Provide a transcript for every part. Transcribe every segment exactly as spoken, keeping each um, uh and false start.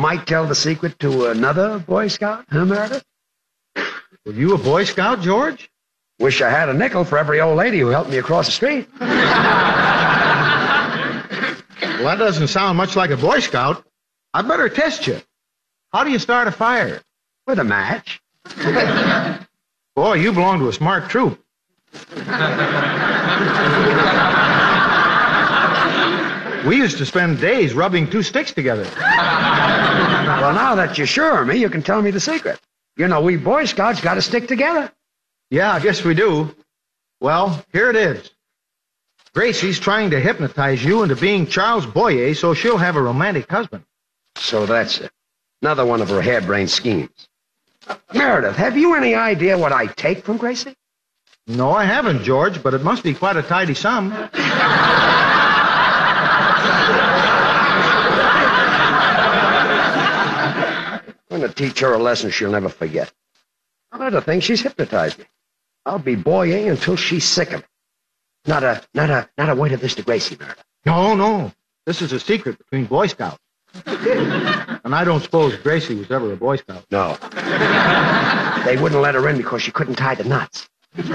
might tell the secret to another Boy Scout, huh, Meredith? Were you a Boy Scout, George? Wish I had a nickel for every old lady who helped me across the street. Well, that doesn't sound much like a Boy Scout. I'd better test you. How do you start a fire? With a match. Boy, you belong to a smart troop. We used to spend days rubbing two sticks together. Well, now that you're sure of me, you can tell me the secret. You know, we Boy Scouts got to stick together. Yeah, I guess we do. Well, here it is. Gracie's trying to hypnotize you into being Charles Boyer so she'll have a romantic husband. So that's it. Another one of her harebrained schemes. Meredith, have you any idea what I take from Gracie? No, I haven't, George, but it must be quite a tidy sum. I'm going to teach her a lesson she'll never forget. I'll let her think she's hypnotized me. I'll be Boyer until she's sick of me. Not a, not a, not a word of this to Gracie, Meredith. No, no. This is a secret between Boy Scouts. And I don't suppose Gracie was ever a Boy Scout. No. They wouldn't let her in because she couldn't tie the knots.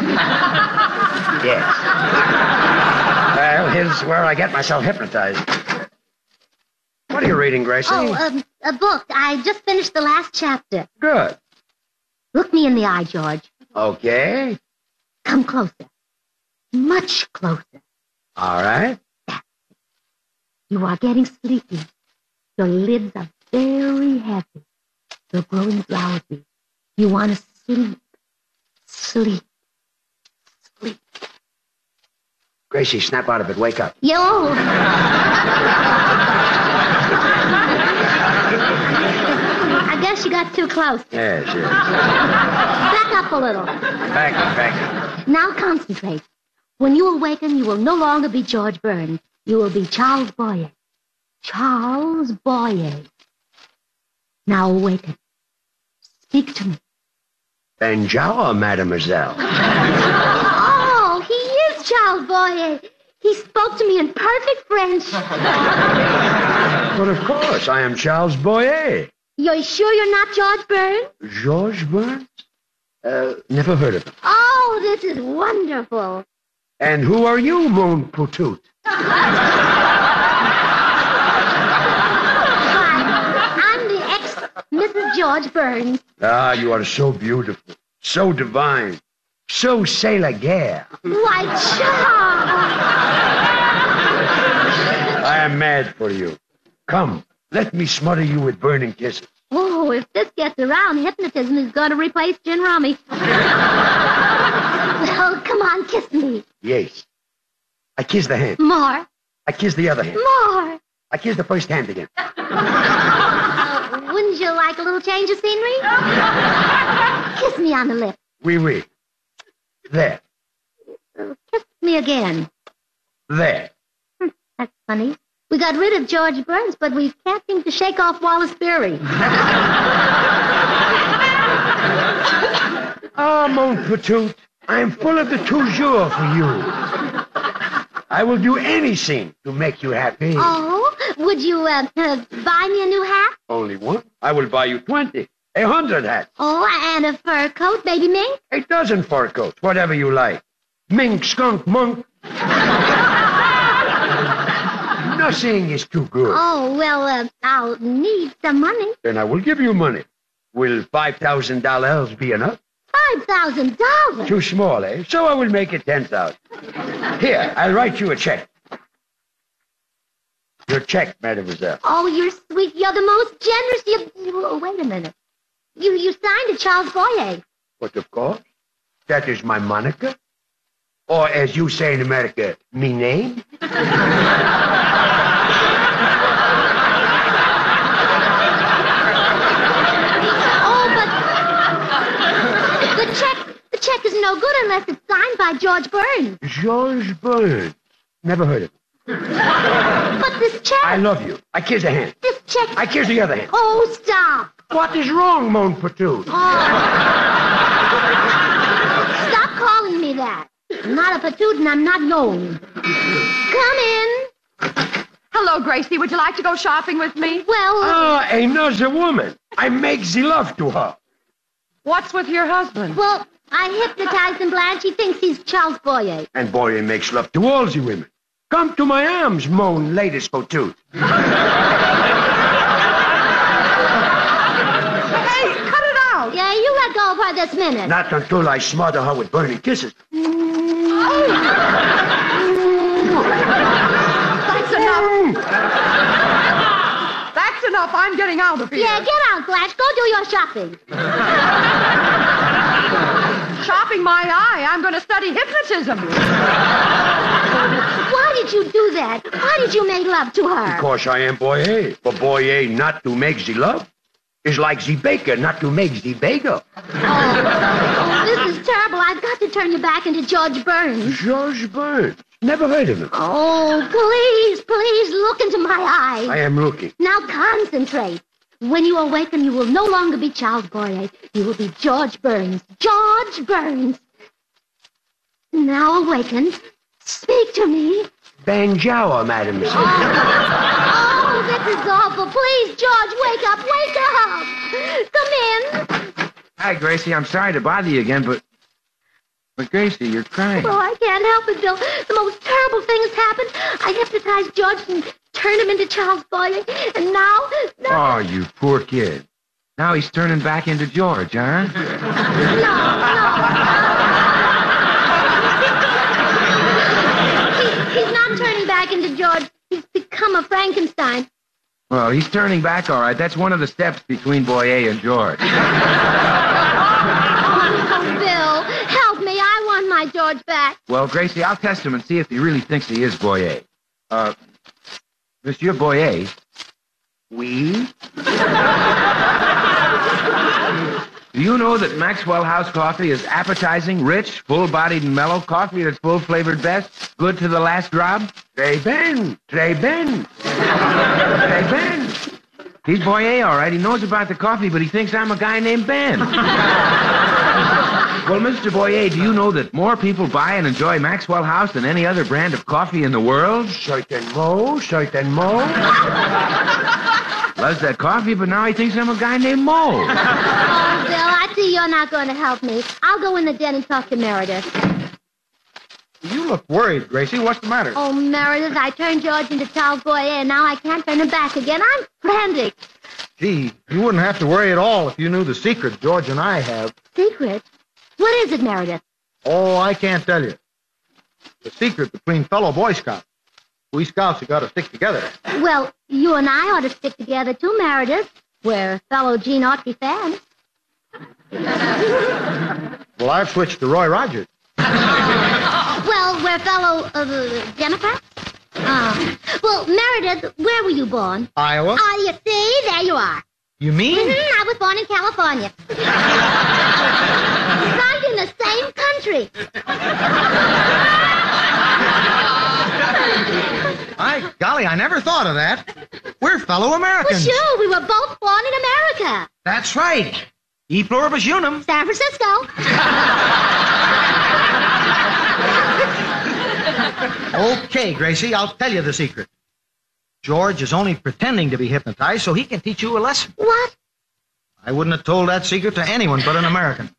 Yes. Well, here's where I get myself hypnotized. What are you reading, Gracie? Oh, um, a book. I just finished the last chapter. Good. Look me in the eye, George. Okay. Come closer. Much closer. All right. You are getting sleepy. Your lids are very heavy. You're growing drowsy. You want to sleep. Sleep. Sleep. Gracie, snap out of it. Wake up. Yo! I guess you got too close. Yes, yes. Back up a little. Back up, back up. Now concentrate. When you awaken, you will no longer be George Burns. You will be Charles Boyer. Charles Boyer. Now awaken. Speak to me. Bonjour, mademoiselle. Oh, he is Charles Boyer. He spoke to me in perfect French. But of course, I am Charles Boyer. You're sure you're not George Burns? George Burns? Uh, never heard of him. Oh, this is wonderful. And who are you, mon poutout? I'm the ex-Missus George Burns. Ah, you are so beautiful, so divine, so c'est la guerre. Why, Charles! I am mad for you. Come, let me smother you with burning kisses. Oh, if this gets around, hypnotism is going to replace gin rummy. Well, come on, kiss me. Yes. I kiss the hand. More. I kiss the other hand. More. I kiss the first hand again. Uh, wouldn't you like a little change of scenery? Kiss me on the lip. Oui, oui. There. Uh, kiss me again. There. Hm, that's funny. We got rid of George Burns, but we can't seem to shake off Wallace Beery. Ah, mon poutout, I am full of the toujours for you. I will do anything to make you happy. Oh, would you uh, uh, buy me a new hat? Only one? I will buy you twenty, a hundred hats, Oh, and a fur coat, baby mink? a dozen fur coats, whatever you like. Mink, skunk, monk. Nothing is too good. Oh, well, uh, I'll need some money. Then I will give you money. Will five thousand dollars be enough? Five thousand dollars? Too small, eh? So I will make it ten thousand. Here, I'll write you a check. Your check, mademoiselle. Oh, you're sweet. You're the most generous. You, you oh, wait a minute. You you signed to Charles Boyer. But of course, that is my moniker. Or as you say in America, me name. Oh, but the check the check is no good unless it's signed by George Burns. George Burns. Never heard of him. But this check. I love you. I kiss the hand. This check. I kiss the other hand. Oh, stop. What is wrong, mon poutou? Oh. Stop calling me that. I'm not a patoot and I'm not known. Come in. Hello, Gracie. Would you like to go shopping with me? Well, uh, Ah, another woman. I make the love to her. What's with your husband? well, I hypnotized him, Blanche. He thinks he's Charles Boyer. And Boyer makes love to all the women. Come to my arms, moan ladies for two. Hey, cut it out. Yeah, you let go of her this minute. Not until I smother her with burning kisses. That's enough. That's enough. I'm getting out of here. Yeah, get out, Blanche. Go do your shopping. Shopping my eye. I'm going to study hypnotism. Why did you do that? Why did you make love to her? Because I am Boyer. For Boyer not to make the love is like the baker not to make the bagel. Oh, oh, this is terrible. I've got to turn you back into George Burns. George Burns. Never heard of him. Oh, please, please look into my eyes. I am looking. Now concentrate. When you awaken, you will no longer be Charles Boyer. You will be George Burns. George Burns. Now awaken. Speak to me. Banjour, madam. Oh, oh, this is awful. Please, George, wake up. Wake up. Come in. Hi, Gracie. I'm sorry to bother you again, but... But, Gracie, you're crying. Oh, I can't help it, Bill. The most terrible thing has happened. I hypnotized George and turned him into Charles Boyer. And now... now... Oh, you poor kid. Now he's turning back into George, huh? No, no. he, he's not turning back into George. He's become a Frankenstein. Well, he's turning back, all right. That's one of the steps between Boyer and George. Oh, Bill, help me. I want my George back. Well, Gracie, I'll test him and see if he really thinks he is Boyer. Uh, Monsieur Boyer. Oui? Do you know that Maxwell House coffee is appetizing, rich, full-bodied, and mellow? Coffee that's full-flavored best, good to the last drop? Très bien. Très bien. Très bien. He's Boyer, all right. He knows about the coffee, but he thinks I'm a guy named Ben. Well, Mister Boyer, do you know that more people buy and enjoy Maxwell House than any other brand of coffee in the world? Certainement, certainement. Loves that coffee, but now he thinks I'm a guy named Mo. Oh, Bill, I see you're not going to help me. I'll go in the den and talk to Meredith. You look worried, Gracie. What's the matter? Oh, Meredith, I turned George into Charles Boyer, and now I can't turn him back again. I'm frantic. Gee, you wouldn't have to worry at all if you knew the secret George and I have. Secret? What is it, Meredith? Oh, I can't tell you. The secret between fellow Boy Scouts. We Scouts have got to stick together. Well, you and I ought to stick together, too, Meredith. We're fellow Gene Autry fans. Well, I've switched to Roy Rogers. Well, we're fellow uh, Democrats. Uh, well, Meredith, where were you born? Iowa. Oh, you see? There you are. You mean? Mm-hmm, I was born in California. Right in the same country. My golly, I never thought of that. We're fellow Americans. Well, sure, we were both born in America. That's right. E pluribus unum. San Francisco. Okay, Gracie, I'll tell you the secret. George is only pretending to be hypnotized so he can teach you a lesson. What? I wouldn't have told that secret to anyone but an American.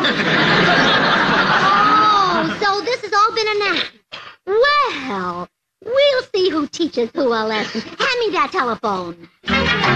Oh, so this has all been an act. Well, we'll see who teaches who a lesson. Hand me that telephone.